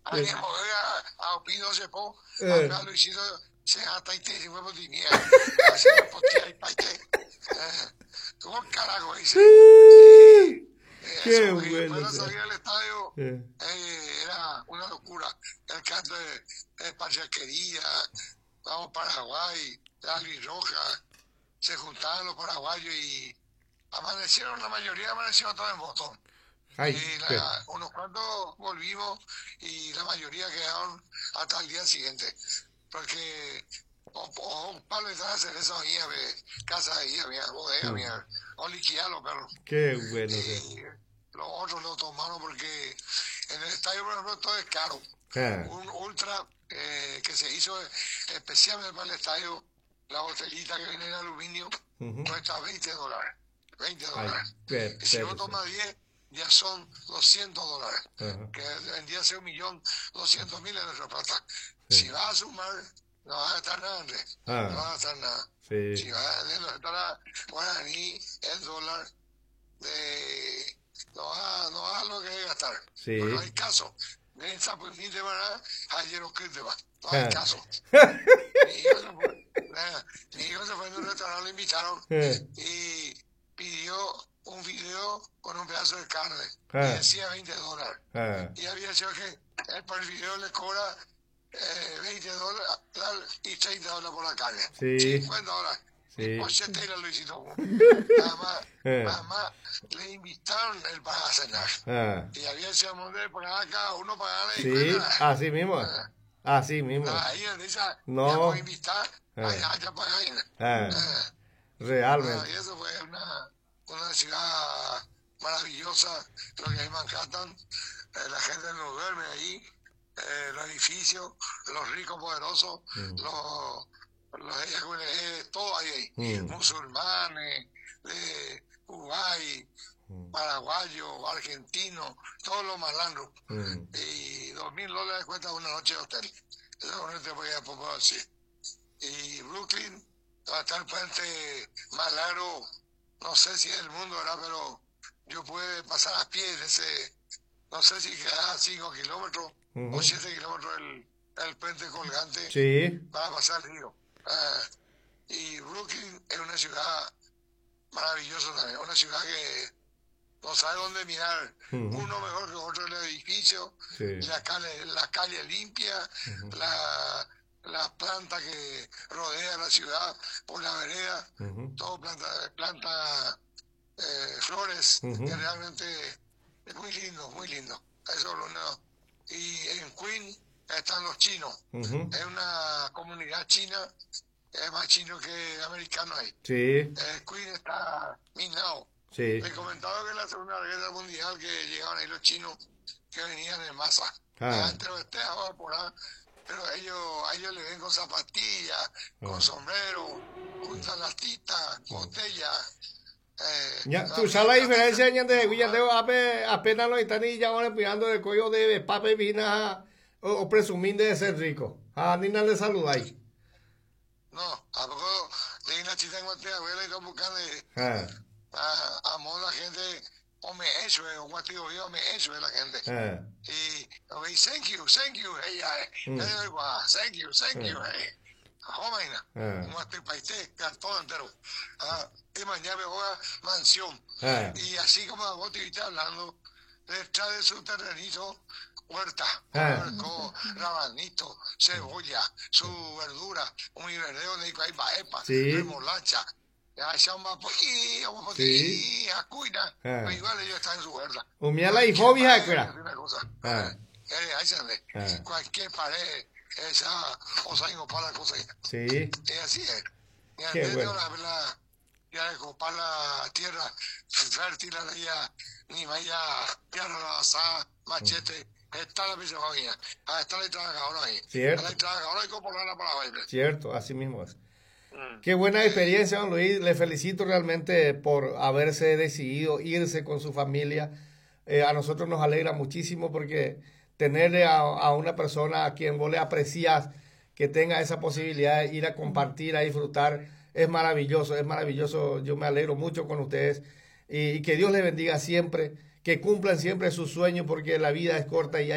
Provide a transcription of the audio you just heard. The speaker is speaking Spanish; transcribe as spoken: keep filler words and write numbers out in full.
Alguien mover a Opino se po, a Luisito se hasta y te fue por dinero. Así que potía y paite. ¿Cómo carajo dice? Qué bueno. Para salir al estadio eh, era una locura. El canto de, de Pachaquería, vamos Paraguay, la Luis Roja, se juntaban los paraguayos y amanecieron, la mayoría amanecieron todos en Boston. Ay, y la, unos cuantos volvimos y la mayoría quedaron hasta el día siguiente. Porque o, o un palo de cerveza mía, casa de ella, mía, bodega, mía, o liquidar los perros. Qué bueno. Y Sí. los otros lo tomaron porque en el estadio, por ejemplo, todo es caro. Ah. Un ultra eh, que se hizo especialmente para el estadio, la botellita que viene en aluminio, uh-huh. cuesta veinte dólares. veinte dólares. Ay, y si uno toma diez, ya son doscientos dólares. Uh-huh. Que vendría a ser un millón doscientos mil de nuestra plata. Sí. Si vas a sumar, no vas a gastar nada, Andrés. Ah. No vas a gastar nada. Sí. Si vas a gastar a guaraní, el dólar, de, no vas no vas a lo que hay que gastar. Sí. Pero no hay caso. De esa pues ni te van a ayer o que te va. No hay ah. caso. mi, hijo se fue, nada, mi hijo se fue en un restaurante, lo invitaron eh. y pidió un video con un pedazo de carne. Ah. Y decía veinte dólares. Ah. Y había dicho que él por el video le cobra eh, veinte dólares y treinta dólares por la carne. Sí. cincuenta dólares. Sí. ochenta y la Luisito. Nada más, eh. nada más le invitaron él para cenar. Ah. Y había ese monte de pagar cada uno pagar sí, cuenta. Así mismo. Ah. Así mismo. Ahí en esa, no. ya por invitar, ah. allá, allá para ahí. Ah. Ah. Realmente. Ah, y eso fue una, una ciudad maravillosa, lo que hay Manhattan. Eh, la gente no duerme ahí. Eh, los edificios, los ricos poderosos, mm. los, los eh, todo ahí, mm. musulmanes, de Uruguay, mm. paraguayos, argentinos, todos los malandros. Mm. Y dos mil dólares cuesta una noche de hotel. Eso no te voy a poder decir. Y Brooklyn, donde está el puente más largo, no sé si es el mundo, ¿verdad? Pero yo pude pasar a pie de ese, no sé si queda cinco kilómetros. Uh-huh. O siete kilómetros el, el puente colgante sí. para pasar el río. Uh, y Brooklyn es una ciudad maravillosa también, una ciudad que no sabe dónde mirar, uh-huh. uno mejor que otro en el edificio, sí. la, calle, la calle limpia, uh-huh. la, la planta que rodea la ciudad por la vereda, uh-huh. todo planta, planta eh, flores, uh-huh. que realmente es muy lindo, muy lindo. Eso es lo único. Y en Queens están los chinos. Uh-huh. Es una comunidad china, es más chino que americano ahí. Sí. Eh, Queens está minado. Sí. Me comentaba que en la Segunda Guerra Mundial que llegaban ahí los chinos que venían en masa. Ah. Antes los estejaban por ahí, pero ellos, a ellos le ven con zapatillas, ah. con sombrero, juntan las titas, botellas. Eh, ya, tú sabes la diferencia entre Villandeo apenas los están y ya van empujando el cuello de pape vina o, o presumir de ser rico. A Nina le saludáis. No, a poco de una chita en cualquier abuela y están buscando a, a modo la gente o me hecho, o un tío yo me hecho de la gente. Ah. Y o me thank you, thank you, hey, hey, mm. thank you, thank you, hey. Jomaina, como este país, cartón entero. Ah, y mañana me voy a mansión. Ah. Y así como vos te viste hablando, detrás de su terrenito, huerta, ah. huerco, rabanito, cebolla, su verdura, un verdeo de hay baepa, sí. remolacha. Ya se llama y vamos a decir, a cuida, pero igual ellos están en su huerta. Un miela y fobia, espera. Cualquier pared. Esa cosa incopar la cosa. Sí. Es así es. Y al medio bueno. la, la, ya de copar la tierra fértil, ya, ni vaya, ya la asada, machete, mm. está la pisefonía, está la trabajadora ahí. Cierto. La trabajadora hay que ponerla para la baile. Cierto, así mismo es. Mm. Qué buena experiencia, don Luis. Le felicito realmente por haberse decidido irse con su familia. Eh, a nosotros nos alegra muchísimo porque tener a, a una persona a quien vos le aprecias, que tenga esa posibilidad de ir a compartir, a disfrutar, es maravilloso, es maravilloso. Yo me alegro mucho con ustedes y, y que Dios les bendiga siempre, que cumplan siempre sus sueños porque la vida es corta y hay